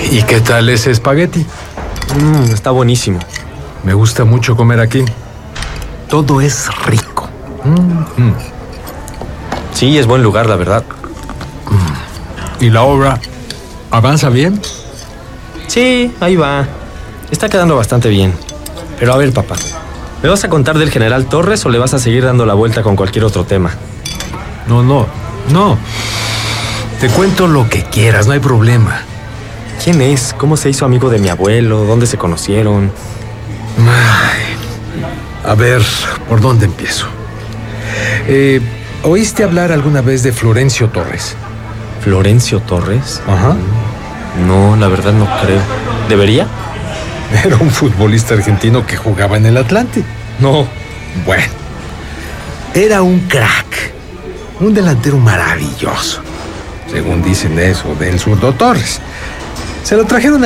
¿Y qué tal ese espagueti? Está buenísimo. Me gusta mucho comer aquí. Todo es rico. Sí, es buen lugar, la verdad. ¿Y la obra avanza bien? Sí, ahí va. Está quedando bastante bien. Pero a ver, papá, ¿me vas a contar del general Torres o le vas a seguir dando la vuelta con cualquier otro tema? No. Te cuento lo que quieras, no hay problema. ¿Quién es? ¿Cómo se hizo amigo de mi abuelo? ¿Dónde se conocieron? A ver, ¿por dónde empiezo? ¿Oíste hablar alguna vez de Florencio Torres? ¿Florencio Torres? Ajá. No, la verdad no creo. ¿Debería? Era un futbolista argentino que jugaba en el Atlante. No. Bueno, era un crack, un delantero maravilloso, según dicen eso del zurdo Torres. Se lo trajeron